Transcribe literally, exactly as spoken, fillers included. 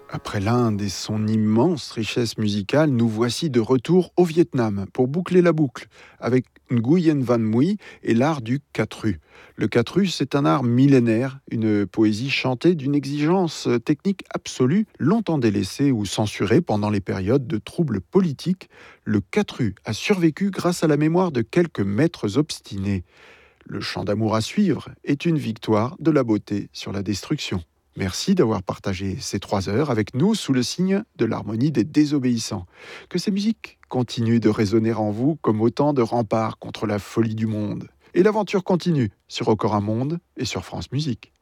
Après l'Inde et son immense richesse musicale, nous voici de retour au Vietnam pour boucler la boucle avec Nguyen Van Mui et l'art du Katru. Le Katru, c'est un art millénaire, une poésie chantée d'une exigence technique absolue, longtemps délaissée ou censurée pendant les périodes de troubles politiques. Le Katru a survécu grâce à la mémoire de quelques maîtres obstinés. Le chant d'amour à suivre est une victoire de la beauté sur la destruction. Merci d'avoir partagé ces trois heures avec nous sous le signe de l'harmonie des désobéissants. Que ces musiques continuent de résonner en vous comme autant de remparts contre la folie du monde. Et l'aventure continue sur Encore un monde et sur France Musique.